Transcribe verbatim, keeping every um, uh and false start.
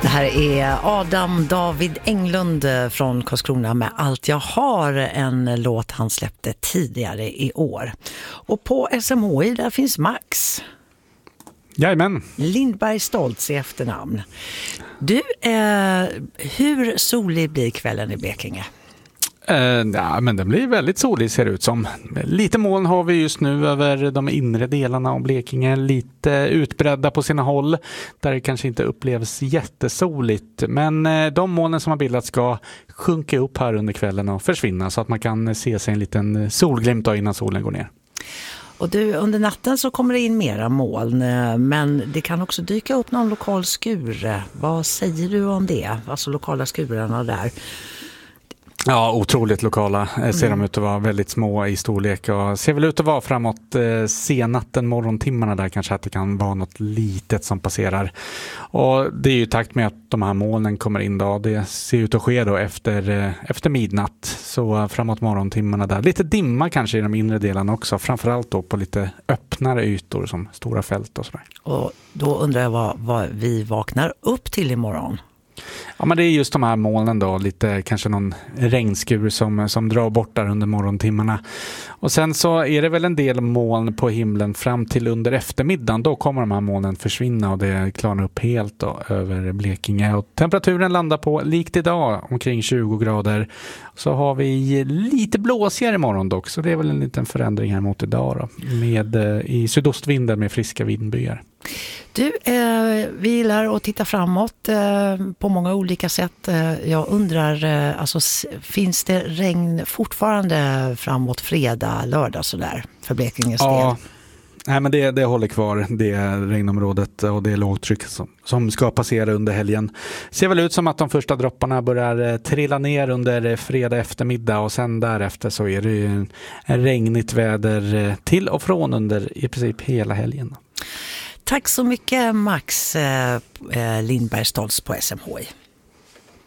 Det här är Adam David Englund från Karlskrona med Allt jag har, en låt han släppte tidigare i år. Och på S M H I där finns Max. Jajamän. Lindberg Stoltz i efternamn. Du, eh, hur solig blir kvällen i Blekinge? Uh, ja, men den blir väldigt solig ser det ut som. Lite moln har vi just nu över de inre delarna av Blekinge. Lite utbredda på sina håll där det kanske inte upplevs jättesoligt. Men uh, de molnen som har bildats ska sjunka upp här under kvällen och försvinna så att man kan se sig en liten solglimt innan solen går ner. Och du, under natten så kommer det in mera moln, men det kan också dyka upp någon lokal skur. Vad säger du om det? Alltså lokala skurarna där. Ja, otroligt lokala. Ser de ut att vara väldigt små i storlek och ser väl ut att vara framåt eh, senatten, morgontimmarna där kanske att det kan vara något litet som passerar. Och det är ju i takt med att de här molnen kommer in då. Det ser ut att ske då efter, eh, efter midnatt. Så framåt morgontimmarna där. Lite dimma kanske i de inre delarna också. Framförallt då på lite öppnare ytor som stora fält och sådär. Och då undrar jag vad, vad vi vaknar upp till imorgon. Ja, men det är just de här molnen då, lite kanske någon regnskur som, som drar bort där under morgontimmarna. Och sen så är det väl en del moln på himlen fram till under eftermiddagen. Då kommer de här molnen försvinna och det klarnar upp helt då, över Blekinge. Och temperaturen landar på, likt idag, omkring tjugo grader. Så har vi lite blåsigare imorgon dock, så det är väl en liten förändring här mot idag då, med, i sydostvinden med friska vindbyar. Du, eh, vi gillar att titta framåt eh, på många olika sätt. Eh, jag undrar, eh, alltså, finns det regn fortfarande framåt fredag, lördag sådär för Blekinges del? Ja, nej, men det, det håller kvar, det regnområdet och det lågtryck som, som ska passera under helgen. Ser väl ut som att de första dropparna börjar trilla ner under fredag eftermiddag och sen därefter så är det ju en, en regnigt väder till och från under i princip hela helgen. Tack så mycket Max eh, Lindberg Stoltz på S M H I.